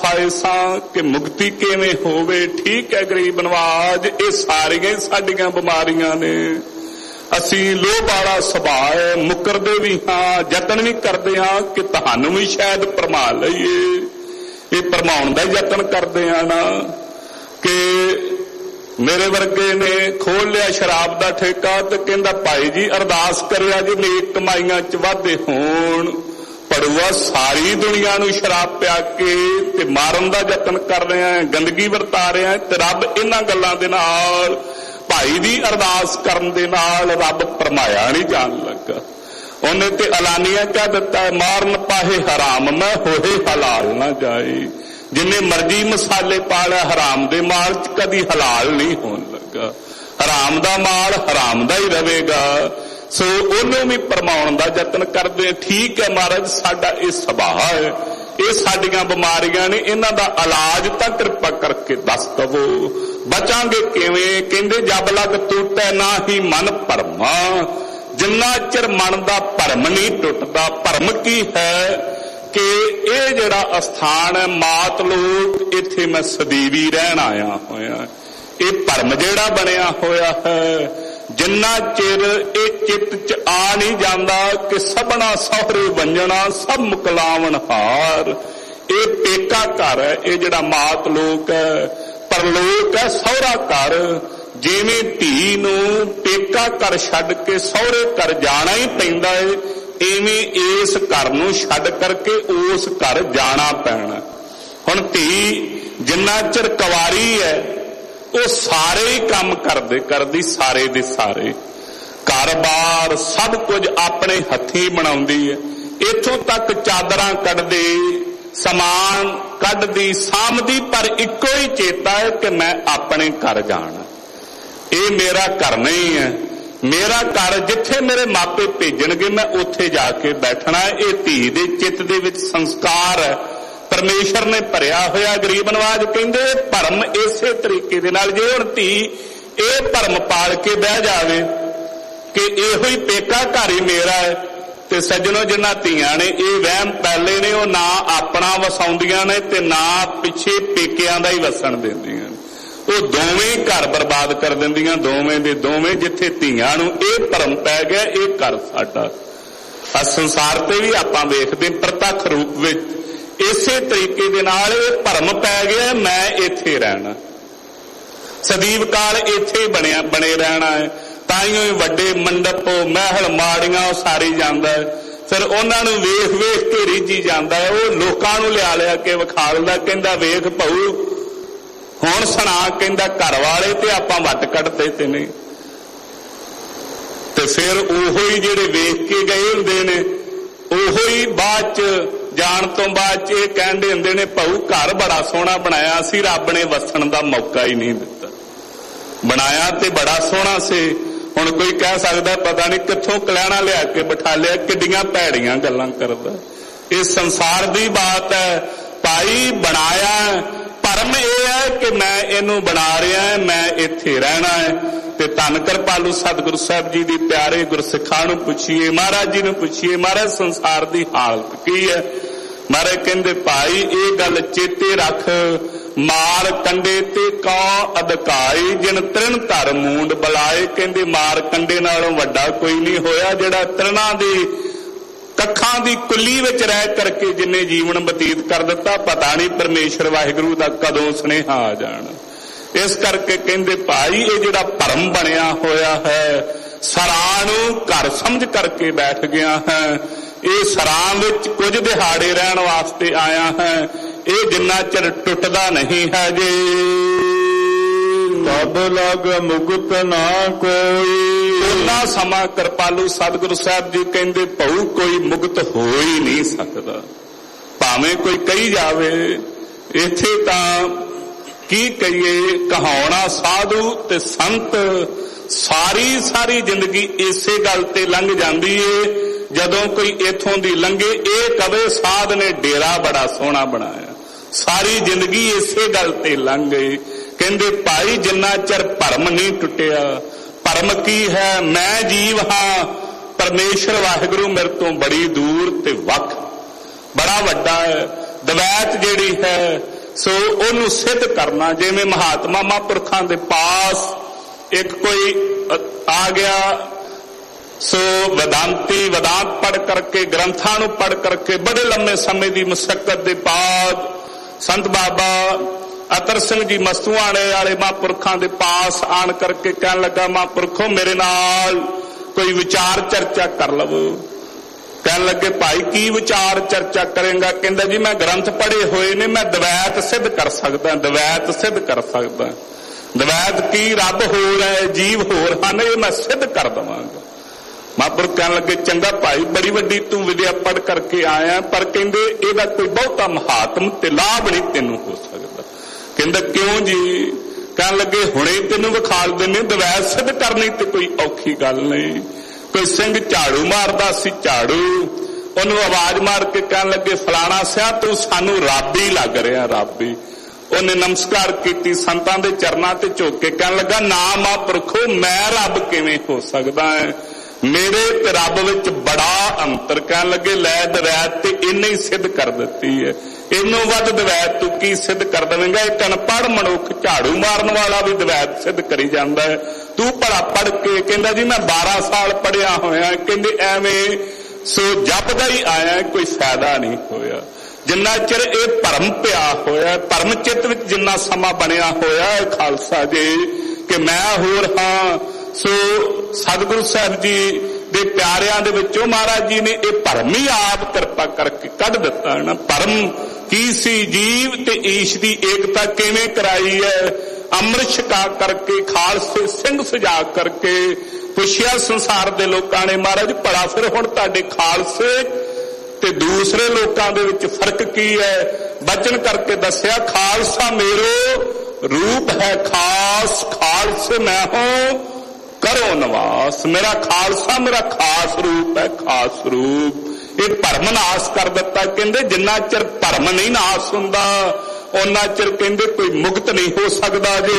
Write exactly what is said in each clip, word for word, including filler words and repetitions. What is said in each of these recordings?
ਆਏ ਸਾਂ ਕਿ ਮੁਕਤੀ ਕਿਵੇਂ ਹੋਵੇ। ਠੀਕ ਹੈ ਗਰੀਬ ਨਵਾਜ, ਇਹ ਸਾਰੀਆਂ ਸਾਡੀਆਂ ਬਿਮਾਰੀਆਂ ਨੇ। ਅਸੀਂ ਲੋਭ ਵਾਲਾ ਸੁਭਾਅ ਹੈ, ਮੁਕਰਦੇ ਵੀ ਹਾਂ, ਯਤਨ ਵੀ ਕਰਦੇ ਹਾਂ ਕਿ ਤੁਹਾਨੂੰ ਵੀ ਸ਼ਾਇਦ ਭਰਮਾ ਲਈਏ। ਇਹ ਭਰਮਾਉਣ ਦਾ ਯਤਨ ਕਰਦੇ ਆ ਨਾ ਕਿ ਮੇਰੇ ਵਰਗੇ ਨੇ ਖੋਲ ਲਿਆ ਸ਼ਰਾਬ ਦਾ ਠੇਕਾ ਤੇ ਕਹਿੰਦਾ ਭਾਈ ਜੀ ਅਰਦਾਸ ਕਰਿਆ ਜੀ ਨੇਕ ਕਮਾਈਆਂ ਚ ਵਾਧੇ ਹੋਣ। ਪੜੂਆ ਸਾਰੀ ਦੁਨੀਆ ਨੂੰ ਸ਼ਰਾਬ ਪਿਆ ਕੇ ਤੇ ਮਾਰਨ ਦਾ ਯਤਨ ਕਰ ਰਿਹਾ, ਗੰਦਗੀ ਵਰਤਾ ਰਿਹਾ ਤੇ ਰੱਬ ਇਹਨਾਂ ਗੱਲਾਂ ਦੇ ਨਾਲ ਭਾਈ ਦੀ ਅਰਦਾਸ ਕਰਨ ਦੇ ਨਾਲ ਰੱਬ ਭਰਮਾਇਆ ਨਹੀਂ ਜਾਣ ਲੱਗਾ। ਉਹਨੇ ਤੇ ਐਲਾਨੀਆਂ ਕਹਿ ਦਿੱਤਾ ਮਾਰਨ ਪਾਹੇ ਹਰਾਮ ਮੈਂ ਹੋਏ ਹਲਾਲ ਨਾ ਜਾਏ। ਜਿੰਨੇ ਮਰਜ਼ੀ ਮਸਾਲੇ ਪਾ ਲਿਆ ਹਰਾਮ ਦੇ ਮਾਲ ਚ ਕਦੀ ਹਲਾਲ ਨਹੀਂ ਹੋਣ ਲੱਗਾ। ਹਰਾਮ ਦਾ ਮਾਲ ਹਰਾਮ ਦਾ ਹੀ ਰਹੇਗਾ। ਸੋ ਉਹਨੂੰ ਵੀ ਭਰਮਾਉਣ ਦਾ ਯਤਨ ਕਰਦੇ। ਠੀਕ ਹੈ ਮਹਾਰਾਜ, ਸਾਡਾ ਇਹ ਸੁਭਾਅ ਹੈ, ਇਹ ਸਾਡੀਆਂ ਬਿਮਾਰੀਆਂ ਨੇ, ਇਹਨਾਂ ਦਾ ਇਲਾਜ ਤਾਂ ਕਿਰਪਾ ਕਰਕੇ ਦੱਸ ਦਵੋ। ਬਚਾਂਗੇ ਕਿਵੇਂ? ਕਹਿੰਦੇ ਜਬ ਲਗ ਟੁੱਟੈ ਨਾ ਹੀ ਮਨ ਭਰਮਾ। ਜਿੰਨਾ ਚਿਰ ਮਨ ਦਾ ਭਰਮ ਨਹੀਂ ਟੁੱਟਦਾ। ਭਰਮ ਕੀ ਹੈ ਕਿ ਇਹ ਜਿਹੜਾ ਅਸਥਾਨ ਹੈ ਮਾਤ ਲੋਕ, ਇੱਥੇ ਮੈਂ ਸਦੀਵੀ ਰਹਿਣ ਆਇਆ ਹੋਇਆ। ਇਹ ਭਰਮ ਜਿਹੜਾ ਬਣਿਆ ਹੋਇਆ ਹੈ, ਜਿੰਨਾ ਚਿਰ ਇਹ ਚਿੱਤ ਚ ਆ ਨਹੀਂ ਜਾਂਦਾ ਕਿ ਸਭਨਾ ਸਹੁਰੇ ਵੰਜਣਾ ਸਭ ਮੁਕਲਾਵਣ ਹਾਰ। ਇਹ ਪੇਕਾ ਘਰ ਹੈ, ਇਹ ਜਿਹੜਾ ਮਾਤ ਲੋਕ ਹੈ, ਪਰਲੋਕ ਹੈ ਸਹੁਰਾ ਘਰ। ਜਿਵੇਂ ਧੀ ਨੂੰ ਪੇਕਾ ਘਰ ਛੱਡ ਕੇ ਸਹੁਰੇ ਘਰ ਜਾਣਾ ਹੀ ਪੈਂਦਾ ਹੈ, ਇਵੇਂ ਇਸ ਘਰ ਨੂੰ ਛੱਡ ਕਰਕੇ ਉਸ ਘਰ ਜਾਣਾ ਪੈਣਾ। ਹੁਣ ਧੀ ਜਿੰਨਾ ਚਿਰ ਕੁਆਰੀ ਹੈ ਉਹ ਸਾਰੇ ਹੀ ਕੰਮ ਕਰਦੇ ਕਰਦੀ, ਸਾਰੇ ਦੇ ਸਾਰੇ ਘਰ-ਬਾਰ ਸਭ ਕੁਝ ਆਪਣੇ ਹੱਥੀਂ ਬਣਾਉਂਦੀ ਹੈ। ਇੱਥੋਂ ਤੱਕ ਚਾਦਰਾਂ ਕੱਢਦੇ, ਸਮਾਨ ਕੱਢਦੀ, ਸਾਂਭਦੀ, ਪਰ ਇੱਕੋ ਹੀ ਚੇਤਾ ਹੈ ਕਿ ਮੈਂ ਆਪਣੇ ਘਰ ਜਾਣਾ। ਇਹ ਮੇਰਾ ਘਰ ਨਹੀਂ ਹੈ। ਮੇਰਾ ਘਰ ਜਿੱਥੇ ਮੇਰੇ ਮਾਪੇ ਭੇਜਣਗੇ ਮੈਂ ਉੱਥੇ ਜਾ ਕੇ ਬੈਠਣਾ ਹੈ। ਇਹ ਧੀ ਦੇ ਚਿੱਤ ਦੇ ਵਿੱਚ ਸੰਸਕਾਰ ਹੈ, ਪਰਮੇਸ਼ਰ ਨੇ ਭਰਿਆ ਹੋਇਆ। ਗਰੀਬ ਨਵਾਜ ਕਹਿੰਦੇ ਭਰਮ ਇਸੇ ਤਰੀਕੇ ਦੇ ਨਾਲ, ਜੇ ਹੁਣ ਧੀ ਇਹ ਭਰਮ ਪਾਲ ਕੇ ਬਹਿ ਜਾਵੇ ਕਿ ਇਹੋ ਹੀ ਪੇਕਾ ਘਰ ਹੀ ਮੇਰਾ ਹੈ, ਤੇ ਸੱਜਣੋ ਜਿਨ੍ਹਾਂ ਧੀਆਂ ਨੇ ਇਹ ਵਹਿਮ ਪਹਿਲੇ ਨੇ, ਉਹ ਨਾ ਆਪਣਾ ਵਸਾਉਂਦੀਆਂ ਨੇ ਤੇ ਨਾ ਪਿੱਛੇ ਪੇਕਿਆਂ ਦਾ ਹੀ ਵਸਣ ਦਿੰਦੀਆਂ ਨੇ। ਉਹ ਦੋਵੇਂ ਘਰ ਬਰਬਾਦ ਕਰ ਦਿੰਦੀਆਂ, ਦੋਵੇਂ ਦੇ ਦੋਵੇਂ। ਜਿੱਥੇ ਧੀਆਂ ਨੂੰ ਇਹ ਭਰਮ ਪੈ ਗਿਆ ਇਹ ਘਰ ਸਾਡਾ। ਆ ਸੰਸਾਰ ਤੇ ਵੀ ਆਪਾਂ ਵੇਖਦੇ ਪ੍ਰਤੱਖ ਰੂਪ ਵਿੱਚ ਇਸੇ ਤਰੀਕੇ ਦੇ ਨਾਲ ਇਹ ਭਰਮ ਪੈ ਗਿਆ ਮੈਂ ਇੱਥੇ ਰਹਿਣਾ, ਸਦੀਵ ਕਾਲ ਇੱਥੇ ਬਣਿਆ ਬਣੇ ਰਹਿਣਾ ਹੈ। ਤਾਈਓ ਹੀ ਵੱਡੇ ਮੰਡਪ ਮਹਿਲ ਮਾੜੀਆਂ ਉਸਾਰੀ ਜਾਂਦਾ ਹੈ, ਫਿਰ ਉਹਨਾਂ ਨੂੰ ਵੇਖ ਵੇਖ ਕੇ ਰੀਝੀ ਜਾਂਦਾ ਹੈ। ਉਹ ਲੋਕਾਂ ਨੂੰ ਲਿਆ ਲਿਆ ਕੇ ਵਿਖਾ ਦਿੰਦਾ, ਕਹਿੰਦਾ ਵੇਖ ਭਾਊ ਹੁਣ ਸੁਣਾ, ਕਹਿੰਦਾ ਘਰ ਵਾਲੇ ਤੇ ਆਪਾਂ ਵੱਟ ਕੱਢਦੇ ਤੇ ਨਹੀਂ। ਤੇ ਫਿਰ ਉਹੋ ਹੀ ਜਿਹੜੇ ਵੇਖ ਕੇ ਗਏ ਹੁੰਦੇ ਨੇ ਉਹੋ ਹੀ ਬਾਅਦ ਚ ਜਾਣ ਤੋਂ ਬਾਅਦ ਚ ਇਹ ਕਹਿੰਦੇ ਹੁੰਦੇ ਨੇ ਭਾਊ ਘਰ ਬੜਾ ਸੋਹਣਾ ਬਣਾਇਆ ਸੀ, ਰੱਬ ਨੇ ਵਸਣ ਦਾ ਮੌਕਾ ਹੀ ਨਹੀਂ ਦਿੱਤਾ। ਬਣਾਇਆ ਤੇ ਬੜਾ ਸੋਹਣਾ ਸੀ, ਹੁਣ ਕੋਈ ਕਹਿ ਸਕਦਾ ਪਤਾ ਨਹੀਂ ਕਿੱਥੋਂ ਕਲਿਆਣਾ ਲਿਆ ਕੇ ਬਿਠਾ ਲਿਆ। ਕਿੱਡੀਆਂ ਭੈੜੀਆਂ ਗੱਲਾਂ ਕਰਦਾ। ਇਹ ਸੰਸਾਰ ਦੀ ਬਾਤ ਹੈ ਭਾਈ। ਬਣਾਇਆ ਭਰਮ ਇਹ ਹੈ ਕਿ ਮੈਂ ਇਹਨੂੰ ਬਣਾ ਰਿਹਾ, ਮੈਂ ਇੱਥੇ ਰਹਿਣਾ ਹੈ। ਤੇ ਧੰਨ ਕਿਰਪਾਲੂ ਸਤਿਗੁਰੂ ਸਾਹਿਬ ਜੀ ਦੀ ਪਿਆਰੇ ਗੁਰਸਿੱਖਾਂ ਨੂੰ ਪੁੱਛੀਏ, ਮਹਾਰਾਜ ਜੀ ਨੂੰ ਪੁੱਛੀਏ ਮਹਾਰਾਜ ਸੰਸਾਰ ਦੀ ਹਾਲਤ ਕੀ ਹੈ। ਮਹਾਰਾਜ ਕਹਿੰਦੇ ਭਾਈ ਇਹ ਗੱਲ ਚੇਤੇ ਰੱਖ, ਮਾਰ ਕੰਡੇ ਤੇ ਕੌ ਅਧਕਾਈ ਜਿਨ ਤ੍ਰਿਣ ਧਰ ਮੂੰਡ ਬੁਲਾਏ। ਕਹਿੰਦੇ ਮਾਰ ਕੰਡੇ ਨਾਲੋਂ ਵੱਡਾ ਕੋਈ ਨਹੀਂ ਹੋਇਆ ਜਿਹੜਾ ਤ੍ਰਿਣਾਂ ਦੀ ਕੱਖਾਂ ਦੀ ਕੁੱਲੀ ਵਿੱਚ ਰਹਿ ਕਰਕੇ ਜਿੰਨੇ ਜੀਵਨ ਬਤੀਤ ਕਰ ਦਿੱਤਾ। ਪਤਾ ਨਹੀਂ ਪਰਮੇਸ਼ਰ ਵਾਹਿਗੁਰੂ ਦਾ ਕਦੋਂ ਸੁਨੇਹਾ ਆ ਜਾਣਾ। ਇਸ ਕਰਕੇ ਕਹਿੰਦੇ ਭਾਈ ਇਹ ਜਿਹੜਾ ਭਰਮ ਬਣਿਆ ਹੋਇਆ ਹੈ, ਸਰਾਂ ਨੂੰ ਘਰ ਸਮਝ ਕਰਕੇ ਬੈਠ ਗਿਆ ਹੈ। ਇਹ ਸਰਾਂ ਵਿੱਚ ਕੁਝ ਦਿਹਾੜੇ ਰਹਿਣ ਵਾਸਤੇ ਆਇਆ ਹੈ। ਇਹ ਜਿੰਨਾ ਚਿਰ ਟੁੱਟਦਾ ਨਹੀਂ ਹੈ ਜੇ ਤਬ ਲਗ ਮੁਕਤ ਨਾ ਕੋਈ। ਉਹਨਾਂ ਸਮਾਂ ਕਿਰਪਾਲੂ ਸਤਿਗੁਰੂ ਸਾਹਿਬ ਜੀ ਕਹਿੰਦੇ ਭਾਊ ਕੋਈ ਮੁਕਤ ਹੋ ਹੀ ਨਹੀਂ ਸਕਦਾ। ਭਾਵੇਂ ਕੋਈ ਕਹੀ ਜਾਵੇ, ਇੱਥੇ ਤਾਂ ਕੀ ਕਹੀਏ, ਕਹਾਉਣਾ ਸਾਧੂ ਤੇ ਸੰਤ ਸਾਰੀ ਸਾਰੀ ਜ਼ਿੰਦਗੀ ਇਸੇ ਗੱਲ ਤੇ ਲੰਘ ਜਾਂਦੀ ਏ। ਜਦੋਂ ਕੋਈ ਇੱਥੋਂ ਦੀ ਲੰਘੇ ਇਹ ਕਵੇ ਸਾਧ ਨੇ ਡੇਰਾ ਬੜਾ ਸੋਹਣਾ ਬਣਾਇਆ। ਸਾਰੀ ਜ਼ਿੰਦਗੀ ਇਸੇ ਗੱਲ ਤੇ ਲੰਘ ਗਈ। ਕਹਿੰਦੇ ਭਾਈ ਜਿੰਨਾ ਚਿਰ ਭਰਮ ਨਹੀਂ ਟੁੱਟਿਆ, ਭਰਮ ਕੀ ਹੈ, ਮੈਂ ਜੀਵ ਹਾਂ, ਪਰਮੇਸ਼ਰ ਵਾਹਿਗੁਰੂ ਮੇਰੇ ਤੋਂ ਬੜੀ ਦੂਰ ਤੇ ਵੱਖ, ਬੜਾ ਵੱਡਾ ਹੈ। ਦਵੈਤ ਜਿਹੜੀ ਹੈ ਸੋ ਉਹਨੂੰ ਸਿੱਧ ਕਰਨਾ। ਜਿਵੇਂ ਮਹਾਤਮਾ ਮਹਾਂਪੁਰਖਾਂ ਦੇ ਪਾਸ ਇੱਕ ਕੋਈ ਆ ਗਿਆ, ਸੋ वेदांती वेदांत पढ़ करके ग्रंथां नूं पढ़ करके बड़े लंबे समय की मुशक्कत के बाद संत बाबा अतर सिंह जी मस्तूआणे वाले महापुरखों के पास आन करके कहन लगा, महापुरखों मेरे नाल कोई विचार चर्चा कर लवो। कहन लगे, भाई की विचार चर्चा करेगा? कहंदा जी मैं ग्रंथ पढ़े हुए ने, मैं द्वैत सिद्ध कर सकदा, द्वैत सिद्ध कर सकदा। द्वैत की रब होर है जीव होर हन, ये मैं सिद्ध कर देवांगा। महापुरख कहन लगे, चंगा भाई बड़ी वड्डी तू विद्या पढ़ करके आया, पर कहंदे इहदा कोई बहुता महात्म ते लाभ नहीं तेनू हो सकदा। कहंदा क्यों जी? कहन लगे हुणे तेनू विखाल देने, द्वैत सिद्ध करनी ते कोई औखी गल नहीं। कोई सिंह झाड़ू मारदा सी, झाड़ू ओनू आवाज मार के कहन लगे, फलाना सिया तू सानू रब ही लग रहा, रब ही। उन्हें नमस्कार की, संतां दे चरनां ते झुक के कहन लगा, ना महापुरखो मैं रब किवें हो सकदा है, मेरे ते रब विच बड़ा अंतर। कहन लगे, लै दवैत ते इन्ने ही सिद्ध कर दिती है, इनों वध दवैत तू की सिद्ध कर देवेंगा? एक अनपढ़ मनुख झाड़ू मारन वाला भी दवैत सिद्ध करी जांदा है, तू भला पढ़ के। कहंदा जी मैं बारह साल पढ़िया होया। कहंदे एवें सो जपदा ही आया, कोई फायदा नहीं होया। जिन्ना चिर ये भरम पिया होया, भरम चित्त विच जिन्ना समा बनिया होया है खालसा जी कि मैं होर हां, सो सतगुरु साहब जी दे प्यारियां दे विचों महाराज जी ने यह भरम ही आप कृपा करके कढ दिता है ना। भरम की सी? जीव ते ईश की एकता किवें कराई है? अमृत छका करके खालसे सिंह सजा करके पुछया संसार दे लोकां ने, महाराज भला फिर हुण तुहाडे खालसे ते दूसरे लोकां दे विच फर्क की है? बचन करके दस्या, खालसा मेरो रूप है खास, खालसे मैं हूं करो नवास। मेरा खालसा मेरा खास रूप है, खास रूप। ये भरम नाश कर दिता। कहंदे जिन्ना चिर भरम नहीं नाश हुंदा उन्ना चिर कहंदे कोई मुक्त नहीं हो सकदा जी।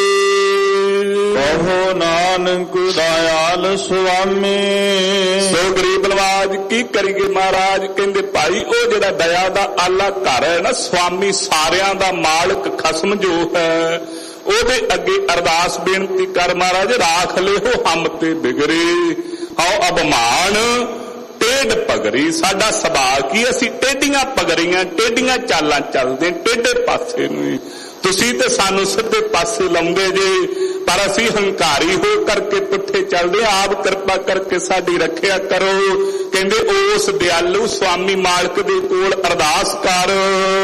कहो नानक दयाल स्वामी। सो गरीब नवाज की करिए महाराज? कहंदे भाई ओ जिहड़ा दया दा आला घर है ना, स्वामी सारियां दा मालक खसम जो है, ओदे अगे अरदास बेनती कर, महाराज राख ले हो हम ते बिगरे, आओ अभिमान टेढ़ पगरी। साडा सुभाअ की असीं टेढ़ियां पगरियां टेढ़ियां चालां चलदे, टेढ़े पासे नूं तुसीं ते सानू सिद्धे पासे लाउंदे जे, पर असीं हंकारी हो करके पुठे चलदे। आप कृपा करके साडी रखिया करो। कहंदे उस दयालु स्वामी मालक दे कोल अरदास कर।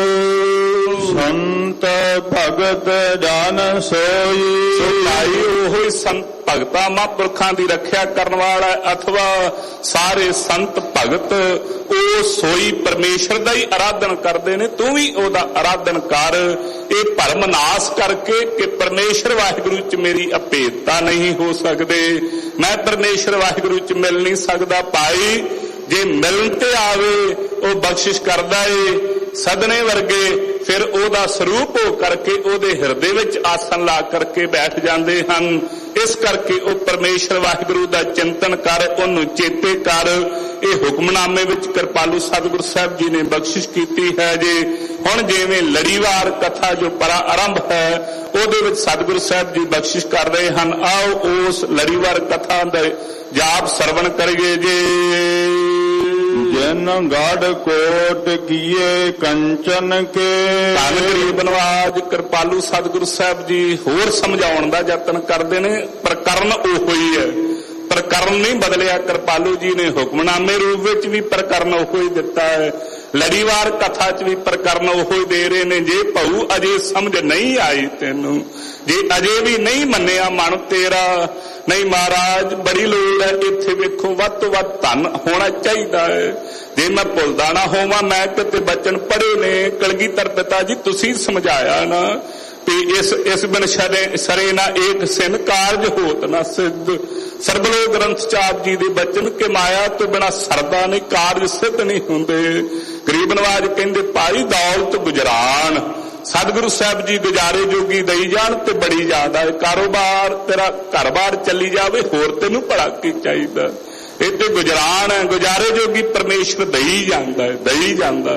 संत भगत जान सोई। सोई ओही संत भगतां महापुरखां दी रखिया करन वाला, अथवा सारे संत भगत ओ सोई परमेश्वर दा ही आराधन करदे ने। तू भी ओदा आराधन कर, ये भरम नाश करके कि परमेश्वर वाहिगुरू च मेरी अभेदता नहीं हो सकदे, मैं परमेश्वर वाहिगुरू च मिल नहीं सकदा। भाई जे मिलन ते आवे ओ बख्शिश करदा है सदने वर्गे, फिर ओदा स्वरूप हो करके ओदे हिरदे विच आसन ला करके बैठ जाते हैं। इस करके ओ परमेश्वर वाहिगुरू दा चिंतन कर, ओनू चेते कर। ये हुक्मनामे विच कृपालू सतगुरु साहब जी ने बख्शिश की है जे। हुण जिवें लड़ीवार कथा जो परा आरंभ है ओदे विच सतगुरु साहब जी बख्शिश कर रहे हैं। आओ उस लड़ीवार कथा दे जाप सरवण करिए जे। जिन गढ़ कोट किए कंचन के। धन गरीब नवाज कृपालू सतगुरु साहब जी होर समझाउण दा यतन करदे ने, प्रकरण ओहो ही है, प्रकरण नहीं बदलिया। कृपालू जी ने हुक्मनामे रूप विच भी प्रकरण ओहो ही दिता है, लड़ीवार कथा च भी प्रकरण ओहो ही दे रहे ने। जे भाऊ अजे समझ नहीं आई तेनू, जे अजे भी नहीं मन्निया मन तेरा, नहीं महाराज बड़ी लोड़ है इत्थे वेखो वध तो वध धन होना चाहिए है। जे मैं भुलदा ना होवां, मैं किते बचन पढ़े ने, कलगीधर पिता जी तुसीं समझाया ना कि इस इस बिन सरे सरे ना एक सिन कारज होत ना सिद्ध। सरबलो ग्रंथ चाप जी दे बचन के माया तो बिना सरदा नहीं कारज सिद्ध नहीं हुंदे। गरीब नवाज कहंदे भाई दौलत गुजरान, सतगुरु साहब जी गुजारे जोगी दई जान ते बड़ी ज्यादा है। कारोबार तेरा घर बार चली जावे, होर तेनू भला की चाहिए। इत्थे गुजरान है, गुजारे जोगी परमेश्वर दई जांदा है, दई जांदा है।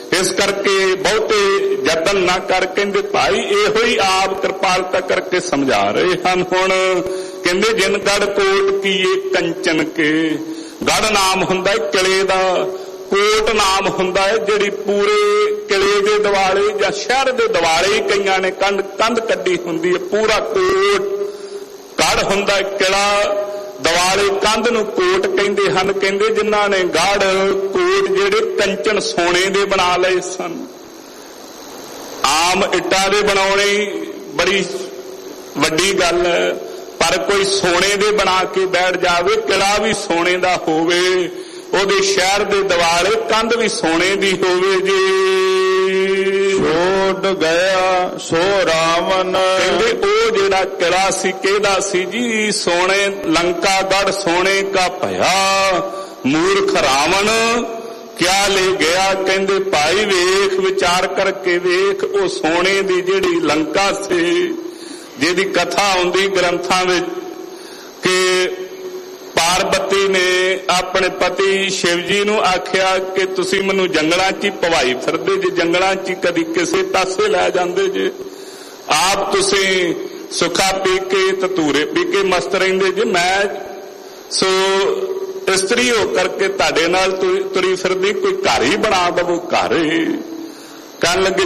ਇਸ ਕਰਕੇ ਬਹੁਤੇ ਯਤਨ ਨਾ ਕਰ। ਕਹਿੰਦੇ ਭਾਈ ਇਹੋ ਹੀ ਆਪ ਕਿਰਪਾਲਤਾ ਕਰਕੇ ਸਮਝਾ ਰਹੇ ਹਨ। ਹੁਣ ਕਹਿੰਦੇ ਜਿਨ ਗੜ ਕੋਟ ਕੀਏ ਕੰਚਨ ਕੇ, ਗੜ ਨਾਮ ਹੁੰਦਾ ਹੈ ਕਿਲੇ ਦਾ, ਕੋਟ ਨਾਮ ਹੁੰਦਾ ਹੈ ਜਿਹੜੀ ਪੂਰੇ ਕਿਲੇ ਦੇ ਦਿਵਾਲੇ ਜਾਂ ਸ਼ਹਿਰ ਦੇ ਦਿਵਾਲੇ ਹੀ ਕਈਆਂ ਨੇ ਕੰਧ ਕੰਧ ਕੱਢੀ ਹੁੰਦੀ ਹੈ, ਪੂਰਾ ਕੋਟ ਗੜ ਹੁੰਦਾ ਹੈ, ਕਿਲਾ ਦਿਵਾਲੇ ਕੰਧ ਨੂੰ ਕੋਟ ਕਹਿੰਦੇ ਹਨ। ਕਹਿੰਦੇ ਜਿਨ੍ਹਾਂ ਨੇ ਗੜ ਕੋਟ ਜਿਹੜੇ ਕੰਚਨ ਸੋਨੇ ਦੇ ਬਣਾ ਲਏ ਸਨ। ਆਮ ਇੱਟਾਂ ਦੇ ਬਣਾਉਣੇ ਬੜੀ ਵੱਡੀ ਗੱਲ ਹੈ, ਪਰ ਕੋਈ ਸੋਨੇ ਦੇ ਬਣਾ ਕੇ ਬੈਠ ਜਾਵੇ, ਕਿਲਾ ਵੀ ਸੋਨੇ ਦਾ ਹੋਵੇ, ਉਹਦੇ ਸ਼ਹਿਰ ਦੇ ਦਿਵਾਲੇ ਕੰਧ ਵੀ ਸੋਨੇ ਦੀ ਹੋਵੇ ਜੀ। ਛੋੜ ਗਿਆ ਸੋ ਰਾਵਣ, ਕਹਿੰਦੇ ਉਹ ਜਿਹੜਾ ਕਿਲਾ ਸੀ ਕਿਹਦਾ ਸੀ ਜੀ? ਸੋਨੇ ਲੰਕਾ ਗੜ ਸੋਨੇ ਕਾ ਭਇਆ, ਮੂਰਖ ਰਾਵਣ ਕਿਆ ਲੈ ਗਿਆ। ਕਹਿੰਦੇ ਭਾਈ ਵੇਖ ਵਿਚਾਰ ਕਰਕੇ ਵੇਖ, ਉਹ ਸੋਨੇ ਦੀ ਜਿਹੜੀ ਲੰਕਾ ਸੀ, ਜਿਹਦੀ ਕਥਾ ਆਉਂਦੀ ਗ੍ਰੰਥਾਂ ਵਿੱਚ ਕਿ ਪਾਰਬਤੀ ਨੇ ਆਪਣੇ ਪਤੀ ਸ਼ਿਵ ਜੀ ਨੂੰ ਆਖਿਆ ਕਿ ਤੁਸੀਂ ਮੈਨੂੰ ਜੰਗਲਾਂ 'ਚ ਹੀ ਭਵਾਈ ਫਿਰਦੇ ਜੇ, ਜੰਗਲਾਂ 'ਚ ਹੀ ਕਦੀ ਕਿਸੇ ਪਾਸੇ ਲੈ ਜਾਂਦੇ ਜੇ, ਆਪ ਤੁਸੀਂ ਸੁੱਖਾ ਪੀ ਕੇ ਧਤੂਰੇ ਪੀ ਕੇ ਮਸਤ ਰਹਿੰਦੇ ਜੇ, ਮੈਂ ਸੋ ਇਸਤਰੀ ਹੋ ਕਰਕੇ ਤੁਹਾਡੇ ਨਾਲ ਤੁਰੀ ਫਿਰਦੀ, ਕੋਈ ਘਰ ਹੀ ਬਣਾ ਦਵੋ। ਘਰ ਹੀ ਕਰਨ ਲੱਗੇ